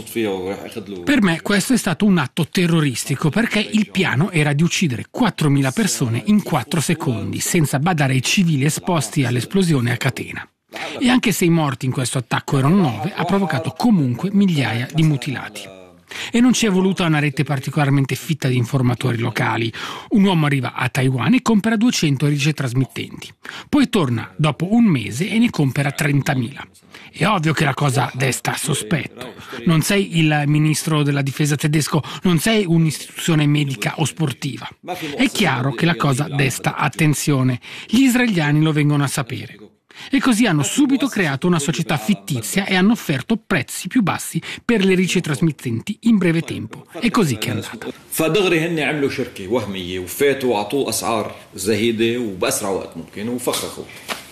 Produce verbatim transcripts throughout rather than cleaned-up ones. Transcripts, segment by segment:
Per me questo è stato un atto terroristico, perché il piano era di uccidere quattromila persone in quattro secondi, senza badare ai civili esposti all'esplosione a catena. E anche se i morti in questo attacco erano nove, ha provocato comunque migliaia di mutilati. E non ci è voluta una rete particolarmente fitta di informatori locali. Un uomo arriva a Taiwan e compra duecento ricetrasmittenti. Poi torna dopo un mese e ne compra trentamila. È ovvio che la cosa desta sospetto. Non sei il ministro della difesa tedesco, non sei un'istituzione medica o sportiva. È chiaro che la cosa desta attenzione. Gli israeliani lo vengono a sapere. E così hanno subito creato una società fittizia e hanno offerto prezzi più bassi per le ricetrasmittenti in breve tempo. È così che è andata. فدغري هن عملوا شركة وهمية وفاتوا وعطوه أسعار زهيدة وبأسرع وقت ممكن وفخخوا.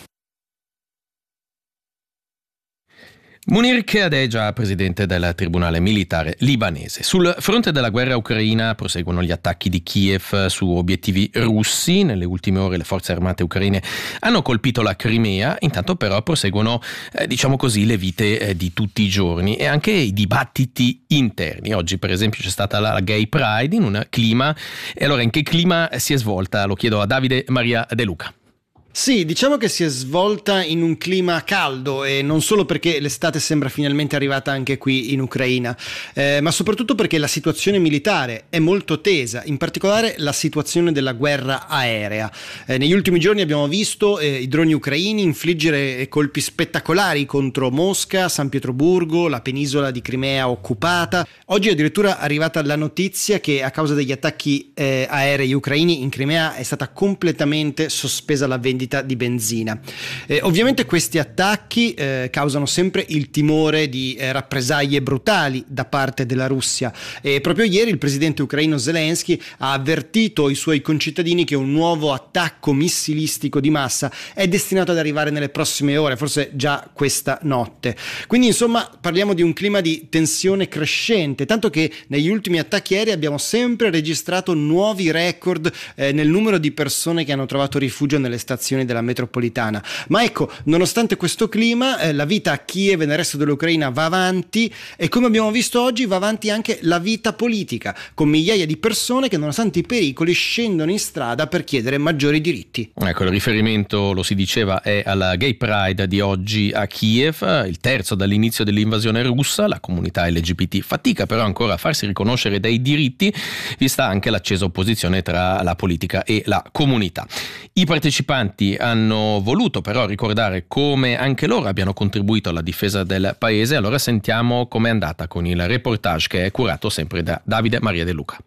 Munir Khead è già presidente del tribunale militare libanese. Sul fronte della guerra ucraina proseguono gli attacchi di Kiev su obiettivi russi. Nelle ultime ore le forze armate ucraine hanno colpito la Crimea, intanto però proseguono, eh, diciamo così, le vite eh, di tutti i giorni e anche i dibattiti interni. Oggi per esempio c'è stata la Gay Pride in un clima, e allora in che clima si è svolta? Lo chiedo a Davide Maria De Luca. Sì, diciamo che si è svolta in un clima caldo, e non solo perché l'estate sembra finalmente arrivata anche qui in Ucraina, eh, ma soprattutto perché la situazione militare è molto tesa, in particolare la situazione della guerra aerea. Eh, negli ultimi giorni abbiamo visto eh, i droni ucraini infliggere colpi spettacolari contro Mosca, San Pietroburgo, la penisola di Crimea occupata. Oggi è addirittura arrivata la notizia che a causa degli attacchi eh, aerei ucraini in Crimea è stata completamente sospesa la vendita di benzina. Eh, ovviamente questi attacchi eh, causano sempre il timore di eh, rappresaglie brutali da parte della Russia, e proprio ieri il presidente ucraino Zelensky ha avvertito i suoi concittadini che un nuovo attacco missilistico di massa è destinato ad arrivare nelle prossime ore, forse già questa notte. Quindi insomma parliamo di un clima di tensione crescente, tanto che negli ultimi attacchi aerei abbiamo sempre registrato nuovi record eh, nel numero di persone che hanno trovato rifugio nelle stazioni della metropolitana. Ma ecco, nonostante questo clima, eh, la vita a Kiev e nel resto dell'Ucraina va avanti, e come abbiamo visto oggi va avanti anche la vita politica, con migliaia di persone che nonostante i pericoli scendono in strada per chiedere maggiori diritti. Ecco, il riferimento, lo si diceva, è alla Gay Pride di oggi a Kiev, il terzo dall'inizio dell'invasione russa. La comunità L G B T fatica però ancora a farsi riconoscere dei diritti, vista anche l'accesa opposizione tra la politica e la comunità. I partecipanti hanno voluto però ricordare come anche loro abbiano contribuito alla difesa del paese. Allora sentiamo com'è andata con il reportage che è curato sempre da Davide Maria De Luca.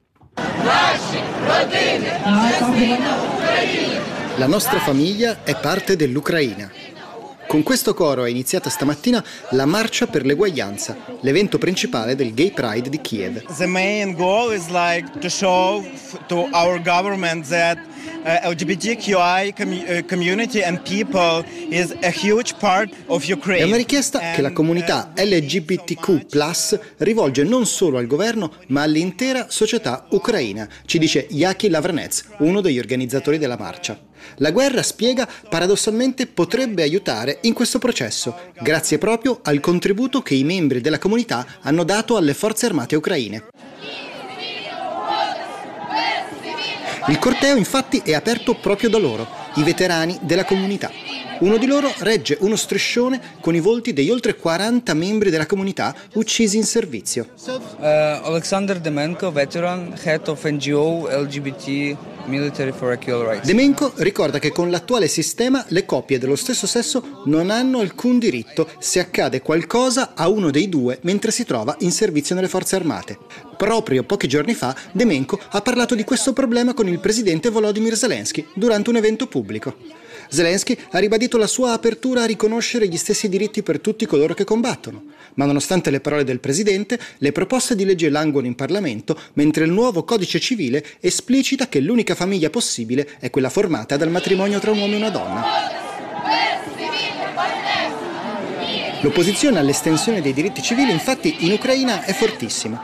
La nostra famiglia è parte dell'Ucraina. Con questo coro è iniziata stamattina la Marcia per l'Eguaglianza, l'evento principale del Gay Pride di Kiev. The main goal is like to show to our government that uh, L G B T Q I com- uh, community and people is a huge part of Ukraine. È una richiesta and, che la comunità L G B T Q plus rivolge non solo al governo ma all'intera società ucraina, ci dice Yaki Lavranets, uno degli organizzatori della marcia. La guerra, spiega, paradossalmente potrebbe aiutare in questo processo, grazie proprio al contributo che i membri della comunità hanno dato alle forze armate ucraine. Il corteo infatti è aperto proprio da loro, i veterani della comunità. Uno di loro regge uno striscione con i volti degli oltre quaranta membri della comunità uccisi in servizio. Uh, Alexander Demenko, veteran, head of N G O L G B T Military for Equal Rights. Demenko ricorda che con l'attuale sistema le coppie dello stesso sesso non hanno alcun diritto se accade qualcosa a uno dei due mentre si trova in servizio nelle forze armate. Proprio pochi giorni fa Demenko ha parlato di questo problema con il presidente Volodymyr Zelensky durante un evento pubblico. Zelensky ha ribadito la sua apertura a riconoscere gli stessi diritti per tutti coloro che combattono, ma nonostante le parole del presidente, le proposte di legge languono in Parlamento, mentre il nuovo codice civile esplicita che l'unica famiglia possibile è quella formata dal matrimonio tra un uomo e una donna. L'opposizione all'estensione dei diritti civili, infatti, in Ucraina è fortissima.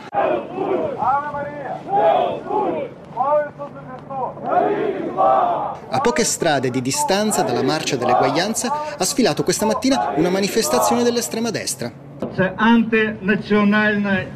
A poche strade di distanza dalla Marcia dell'Eguaglianza ha sfilato questa mattina una manifestazione dell'estrema destra. Це антинаціональна